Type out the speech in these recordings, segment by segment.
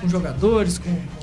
com jogadores,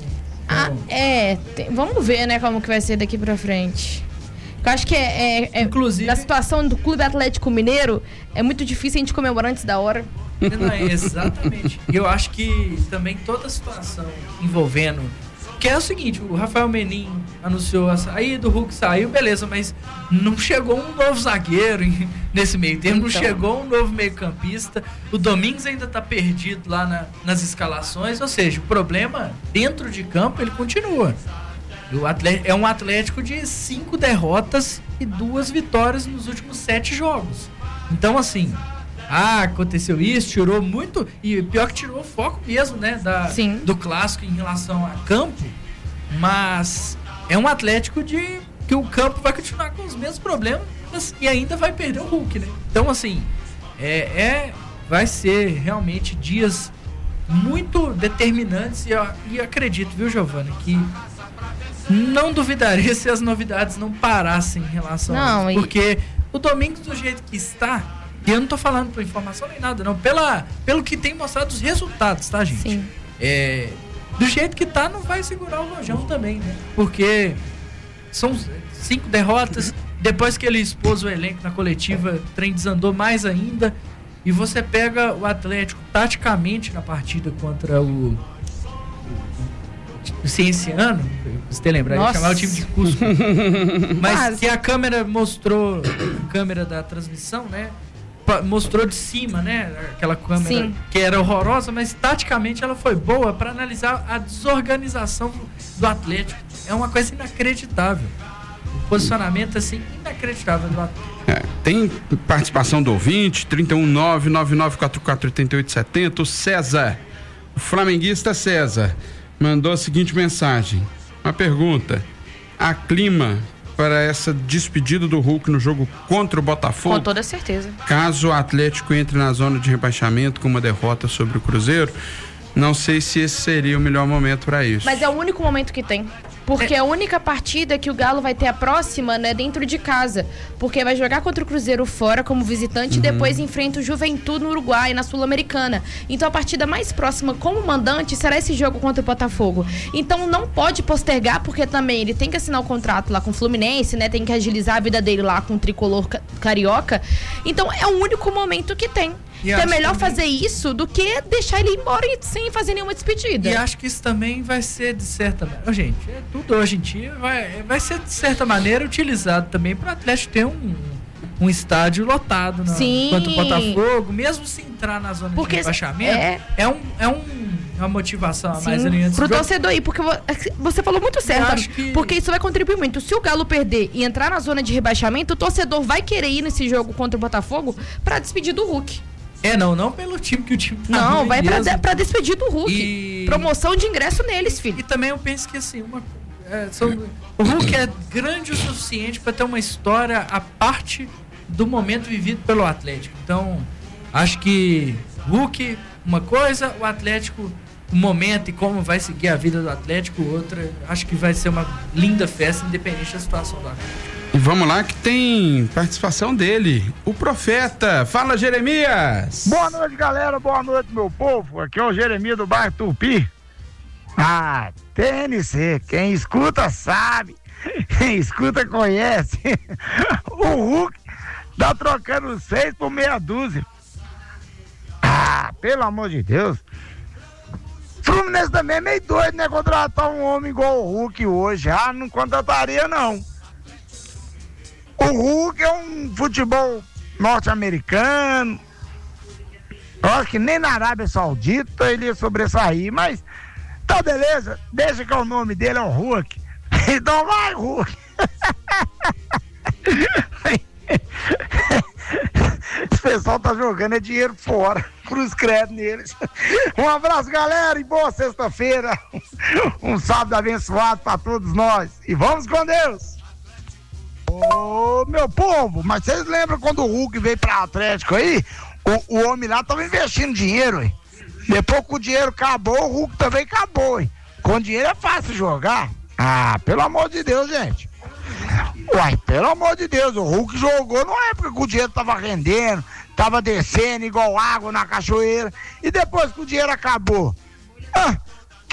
vamos ver, né, como que vai ser daqui pra frente. Eu acho que inclusive, na situação do Clube Atlético Mineiro, é muito difícil a gente comemorar antes da hora. Exatamente. E eu acho que também toda a situação envolvendo... Que é o seguinte, o Rafael Menin anunciou a saída, o Hulk saiu, beleza, mas não chegou um novo zagueiro nesse meio tempo, não chegou um novo meio-campista, o Domingos ainda tá perdido lá nas escalações, ou seja, o problema dentro de campo ele continua. É um Atlético de 5 derrotas e 2 vitórias nos últimos 7 jogos. Então, assim, aconteceu isso, tirou muito, e pior que tirou o foco mesmo, né, do clássico em relação a campo, mas é um Atlético que o campo vai continuar com os mesmos problemas e ainda vai perder o Hulk, né? Então, assim, vai ser realmente dias muito determinantes e acredito, viu, Giovana, que não duvidaria se as novidades não parassem em relação a isso, porque o Domingos, do jeito que está, e eu não tô falando por informação nem nada, não, pelo que tem mostrado os resultados, tá, gente? Sim. Do jeito que tá, não vai segurar o Rojão também, né? Porque são 5 derrotas, depois que ele expôs o elenco na coletiva, o trem desandou mais ainda, e você pega o Atlético taticamente na partida contra o Cienciano, você lembra? Ele chamava o time de Cusco. Mas que a câmera mostrou, a câmera da transmissão, né? Mostrou de cima, né? Aquela câmera que era horrorosa, mas taticamente ela foi boa para analisar a desorganização do Atlético. É uma coisa inacreditável. O posicionamento, assim, inacreditável do Atlético. Tem participação do ouvinte, 31999448870. O César, o flamenguista César, mandou a seguinte mensagem. Uma pergunta: há clima para essa despedida do Hulk no jogo contra o Botafogo? Com toda certeza. Caso o Atlético entre na zona de rebaixamento com uma derrota sobre o Cruzeiro, não sei se esse seria o melhor momento para isso. Mas é o único momento que tem. Porque a única partida que o Galo vai ter a próxima, né, dentro de casa. Porque vai jogar contra o Cruzeiro fora como visitante e depois enfrenta o Juventude no Uruguai, na Sul-Americana. Então a partida mais próxima como mandante será esse jogo contra o Botafogo. Então não pode postergar, porque também ele tem que assinar o contrato lá com o Fluminense, né? Tem que agilizar a vida dele lá com o tricolor carioca. Então é o único momento que tem. Então é melhor fazer isso do que deixar ele ir embora sem fazer nenhuma despedida. E acho que isso também vai ser, de certa maneira... Gente, tudo hoje em dia vai ser, de certa maneira, utilizado também para o Atlético ter um estádio lotado quanto o Botafogo, mesmo se entrar na zona de rebaixamento, é uma motivação a mais ali antes pro torcedor aí, porque você falou muito certo, porque isso vai contribuir muito. Se o Galo perder e entrar na zona de rebaixamento, o torcedor vai querer ir nesse jogo contra o Botafogo para despedir do Hulk. Não pelo time, que o time tá não, vai pra despedir do Hulk. Promoção de ingresso neles, filho. E também eu penso que assim, o Hulk é grande o suficiente para ter uma história à parte do momento vivido pelo Atlético. Então, acho que Hulk, uma coisa, o Atlético, um momento e como vai seguir a vida do Atlético, outra. Acho que vai ser uma linda festa, independente da situação do Atlético. E vamos lá que tem participação dele, o Profeta. Fala, Jeremias! Boa noite, galera, boa noite, meu povo. Aqui é o Jeremias do bairro Tupi. TNC, quem escuta sabe, quem escuta conhece. O Hulk tá trocando 6 por meia dúzia. Pelo amor de Deus. Fluminense também é meio doido, né? Contratar um homem igual o Hulk hoje. Não contrataria, não. O Hulk é um futebol norte-americano. Eu acho que nem na Arábia Saudita ele ia sobressair, mas tá beleza, deixa que o nome dele é o Hulk. Então vai, Hulk. Esse pessoal tá jogando dinheiro fora. Cruz credo neles. Um abraço, galera, e boa sexta-feira. Um sábado abençoado pra todos nós. E vamos com Deus. Ô, meu povo, mas vocês lembram quando o Hulk veio pra Atlético aí? O homem lá tava investindo dinheiro, hein? Depois que o dinheiro acabou, o Hulk também acabou, hein? Com dinheiro é fácil jogar. Pelo amor de Deus, gente. Uai, pelo amor de Deus, o Hulk jogou numa época que o dinheiro tava rendendo, tava descendo igual água na cachoeira. E depois que o dinheiro acabou,